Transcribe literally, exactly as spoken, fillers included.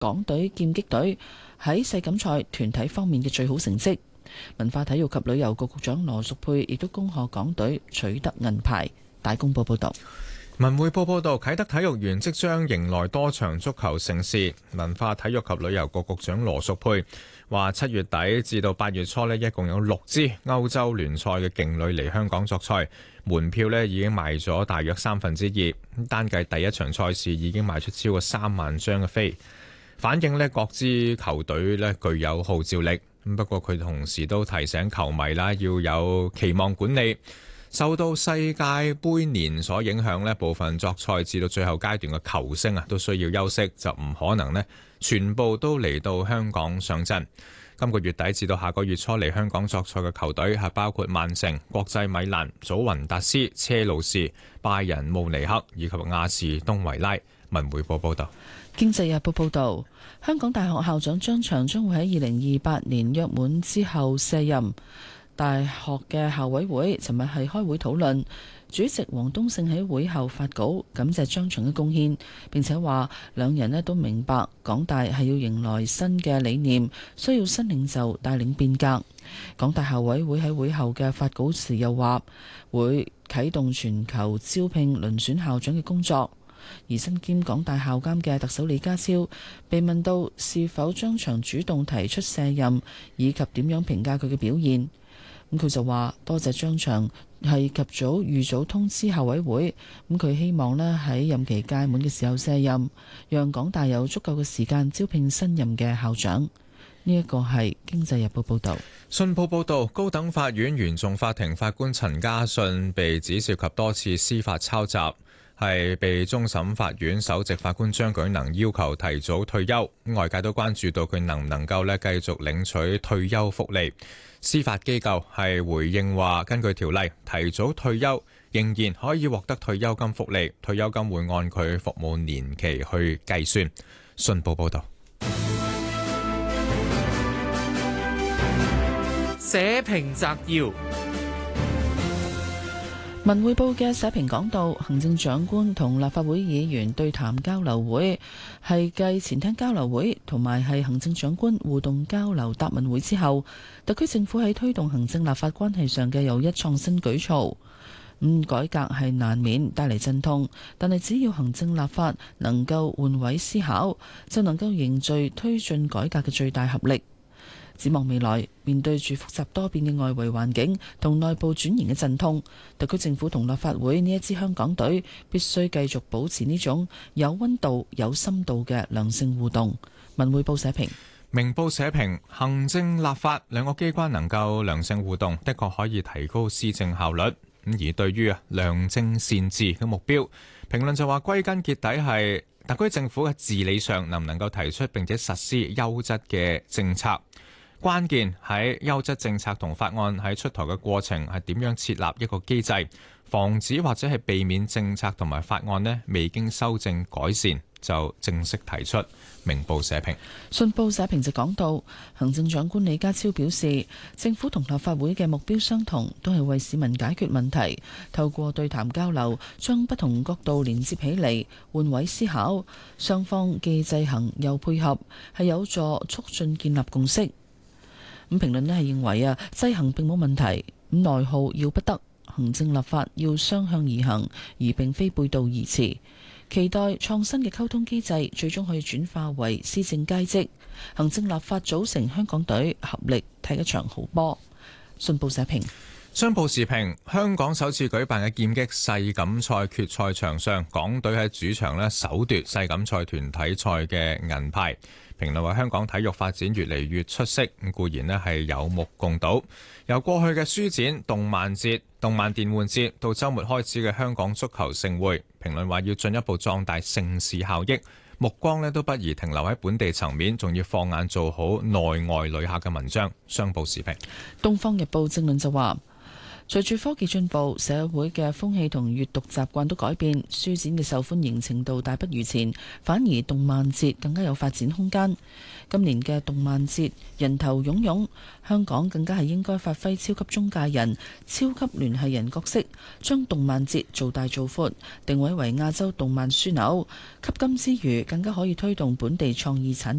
港隊劍擊隊喺世錦賽團體方面嘅最好成績。文化體育及旅遊局局長羅淑佩亦都恭賀港隊取得銀牌。大公報報道。 文匯報報道，啟德體育園即將迎來多場足球盛事。文化體育及旅遊局局長羅淑佩話，七月底至到八月初呢，一共有六支歐洲聯賽嘅勁旅嚟香港作賽，門票呢已經賣咗大約三分之二。單計第一場賽事已經賣出超過三萬張嘅飛，反映呢各支球隊呢具有號召力。不過佢同時都提醒球迷啦，要有期望管理。受到世界盃年所影響呢，部分作賽至到最後階段嘅球星啊，都需要休息，就唔可能呢全部都嚟到香港上陣。今個月底至到下個月初嚟香港作賽嘅球隊係包括曼城、國際米蘭、祖雲達斯、車路士、拜仁慕尼黑以及亞士東維拉。文匯報報道。 經濟日報報道，香港大學校長張翔將會喺二零二八年約滿之後卸任。大學嘅校委會尋日係開會討論，主席黃東勝喺會後發稿感謝張翔嘅貢獻，並且話兩人咧都明白港大係要迎來新嘅理念，需要新領袖帶領變革。港大校委會喺會後嘅發稿時又話會啟動全球招聘遴選校長嘅工作。而身兼港大校監嘅特首李家超被問到是否張翔主動提出卸任，以及點樣評價佢嘅表現。咁佢就話多謝張翔係及早預早通知校委會，咁佢希望咧喺任期屆滿嘅時候卸任，讓港大有足夠嘅時間招聘新任嘅校長。呢一個係經濟日報報道。 信報報道，高等法院原訟法庭法官陳家信被指涉及多次司法抄襲，係被終審法院首席法官張舉能要求提早退休。外界都關注到佢能唔能夠咧繼續領取退休福利。司法機構係回應話，根據條例，提早退休仍然可以獲得退休金福利，退休金會按佢服務年期去計算。信報報道。 社評摘要。 文匯報嘅社評講到，行政長官同立法會議員對談交流會係繼前廳交流會同埋係行政長官互動交流答問會之後，特區政府喺推動行政立法關係上嘅又一創新舉措。嗯，改革係難免帶嚟陣痛，但係只要行政立法能夠換位思考，就能夠凝聚推進改革嘅最大合力。展望未來，面對住複雜多變嘅外圍環境同內部轉型嘅陣痛，特區政府同立法會呢一支香港隊必須繼續保持呢種有溫度、有深度嘅良性互動。文匯報社評。 明報社評，行政立法兩個機關能夠良性互動，的確可以提高施政效率。咁而對於啊良政善治嘅目標，評論就話歸根結底係特區政府嘅治理上能唔能夠提出並且實施優質嘅政策。關鍵喺優質政策同法案喺出台嘅過程係點樣設立一個機制，防止或者係避免政策同埋法案呢未經修正改善就正式提出。明報社評。 信報社評就講到，行政長官李家超表示，政府同立法會嘅目標相同，都係為市民解決問題，透過對談交流，將不同角度連接起嚟，換位思考，雙方既制衡又配合，係有助促進建立共識。咁評論呢係認為啊，制衡並冇問題，咁內耗要不得，行政立法要雙向而行，而並非背道而馳。期待創新嘅溝通機制最終可以轉化為施政佳績，行政立法組成香港隊，合力踢一場好波。信報社評。 商報時評，香港首次舉辦嘅劍擊世錦賽決賽場上，港隊喺主場呢首奪世錦賽團體賽嘅銀牌。評論話香港體育發展越嚟越出色，固然呢係有目共睹。由過去嘅書展、動漫節、動漫電玩節到週末開始嘅香港足球盛會，評論話要進一步壯大盛事效益，目光呢都不宜停留喺本地層面，仲要放眼做好內外旅客嘅文章。商報時評。 東方日報正論就話， 隨住科技進步，社會嘅風氣同閱讀習慣都改變，書展嘅受歡迎程度大不如前，反而動漫節更加有發展空間。今年嘅動漫節人頭湧湧，香港更加係應該發揮超級中介人、超級聯繫人角色，將動漫節做大做闊，定位為亞洲動漫樞紐。吸金之餘，更加可以推動本地創意產業